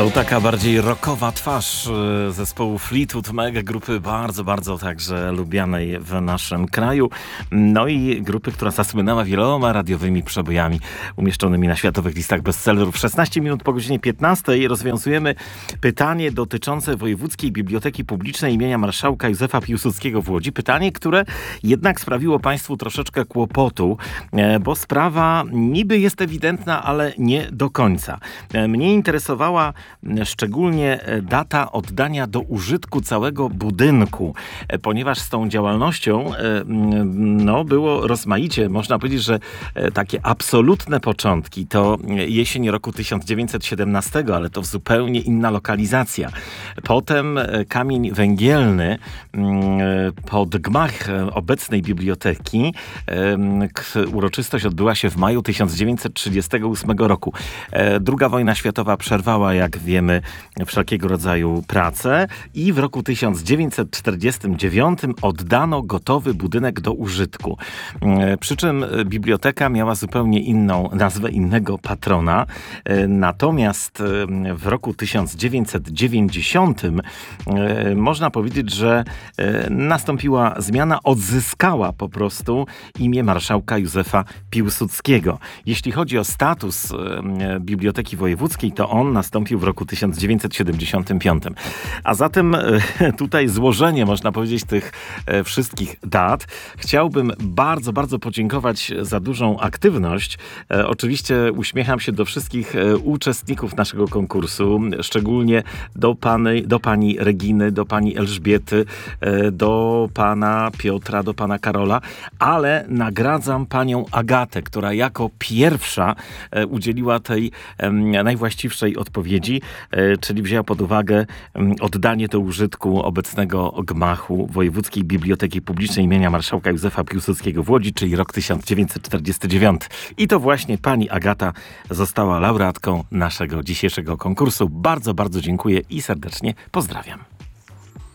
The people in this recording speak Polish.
To taka bardziej rockowa twarz zespołu Fleetwood Mac, grupy bardzo także lubianej w naszym kraju. No i grupy, która zasłynęła wieloma radiowymi przebojami umieszczonymi na światowych listach bestsellerów. 16 minut po godzinie 15 rozwiązujemy pytanie dotyczące Wojewódzkiej Biblioteki Publicznej imienia Marszałka Józefa Piłsudskiego w Łodzi. Pytanie, które jednak sprawiło Państwu troszeczkę kłopotu, bo sprawa niby jest ewidentna, ale nie do końca. Mnie interesowała szczególnie data oddania do użytku całego budynku, ponieważ z tą działalnością było rozmaicie. Można powiedzieć, że takie absolutne początki to jesień roku 1917, ale to zupełnie inna lokalizacja. Potem kamień węgielny pod gmach obecnej biblioteki. Uroczystość odbyła się w maju 1938 roku. Druga wojna światowa przerwała, jak wiemy, wszelkiego rodzaju prace i w roku 1949 oddano gotowy budynek do użytku. Przy czym biblioteka miała zupełnie inną nazwę, innego patrona. Natomiast w roku 1990 można powiedzieć, że nastąpiła zmiana, odzyskała po prostu imię marszałka Józefa Piłsudskiego. Jeśli chodzi o status Biblioteki Wojewódzkiej, to on nastąpił w roku 1975. A zatem tutaj złożenie, można powiedzieć, tych wszystkich dat. Chciałbym bardzo podziękować za dużą aktywność. Oczywiście uśmiecham się do wszystkich uczestników naszego konkursu, szczególnie do pani Reginy, do pani Elżbiety, do pana Piotra, do pana Karola, ale nagradzam panią Agatę, która jako pierwsza udzieliła tej najwłaściwszej odpowiedzi, czyli wzięła pod uwagę oddanie do użytku obecnego gmachu Wojewódzkiej Biblioteki Publicznej imienia Marszałka Józefa Piłsudskiego w Łodzi, czyli rok 1949. I to właśnie pani Agata została laureatką naszego dzisiejszego konkursu. Bardzo dziękuję i serdecznie pozdrawiam.